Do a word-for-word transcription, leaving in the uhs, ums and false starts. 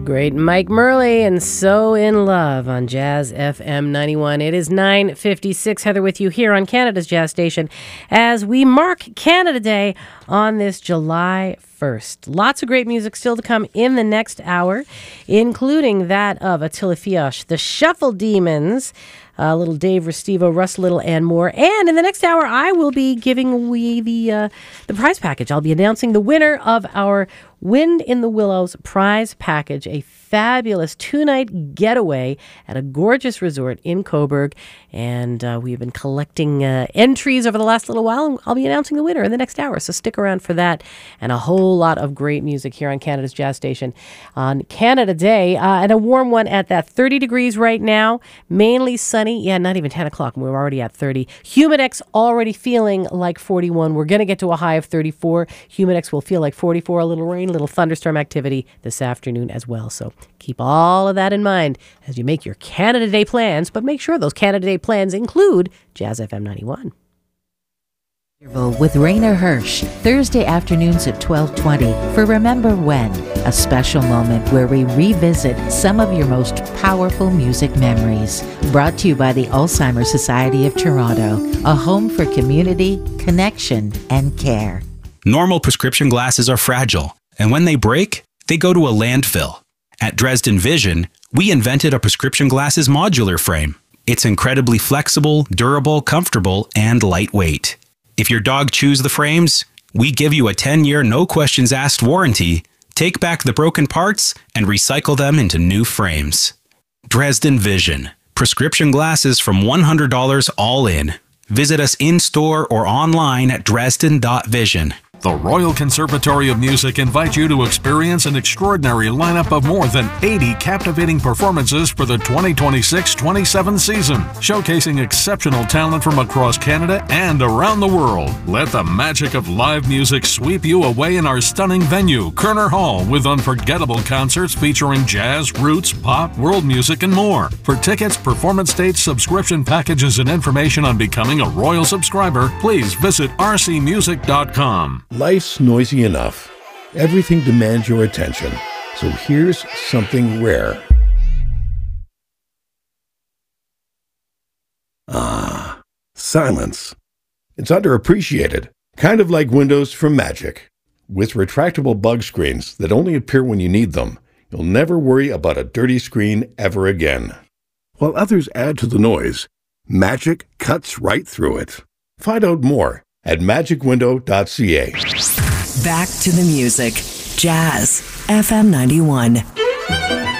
Great Mike Murley and So In Love on Jazz F M ninety-one. It is nine fifty-six. Heather with you here on Canada's Jazz Station as we mark Canada Day on this July first. Lots of great music still to come in the next hour, including that of Attila Fiosh, the Shuffle Demons, uh, little Dave Restivo, Russ Little, and more. And in the next hour, I will be giving away the, uh, the prize package. I'll be announcing the winner of our Wind in the Willows prize package, a fabulous two-night getaway at a gorgeous resort in Cobourg. And uh, we've been collecting uh, entries over the last little while, and I'll be announcing the winner in the next hour. So stick around for that and a whole lot of great music here on Canada's Jazz Station on Canada Day. Uh, and a warm one at that thirty degrees right now, mainly sunny. Yeah, not even ten o'clock. We're already at thirty. Humidex already feeling like forty-one. We're going to get to a high of thirty-four. Humidex will feel like forty-four. A little rain, a little thunderstorm activity this afternoon as well. So keep all of that in mind as you make your Canada Day plans, but make sure those Canada Day plans include Jazz F M ninety-one. With Rainer Hirsch, Thursday afternoons at twelve twenty for Remember When, a special moment where we revisit some of your most powerful music memories. Brought to you by the Alzheimer's Society of Toronto, a home for community, connection, and care. Normal prescription glasses are fragile, and when they break, they go to a landfill. At Dresden Vision, we invented a prescription glasses modular frame. It's incredibly flexible, durable, comfortable, and lightweight. If your dog chews the frames, we give you a ten-year no-questions-asked warranty, take back the broken parts, and recycle them into new frames. Dresden Vision. Prescription glasses from one hundred dollars all in. Visit us in-store or online at dresden dot vision. The Royal Conservatory of Music invites you to experience an extraordinary lineup of more than eighty captivating performances for the twenty twenty-six twenty-seven season, showcasing exceptional talent from across Canada and around the world. Let the magic of live music sweep you away in our stunning venue, Kerner Hall, with unforgettable concerts featuring jazz, roots, pop, world music, and more. For tickets, performance dates, subscription packages, and information on becoming a Royal subscriber, please visit r c music dot com. Life's noisy enough. Everything demands your attention. So here's something rare. Ah, silence. It's underappreciated. Kind of like Windows from Magic. With retractable bug screens that only appear when you need them, you'll never worry about a dirty screen ever again. While others add to the noise, Magic cuts right through it. Find out more at magic window dot c a. Back to the music. Jazz F M ninety-one.